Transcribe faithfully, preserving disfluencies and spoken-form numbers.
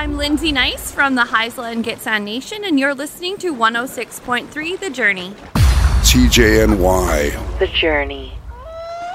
I'm Lindsay Nice from the Haisla and Gitxsan Nation, and you're listening to one oh six point three The Journey. T J N Y. The Journey.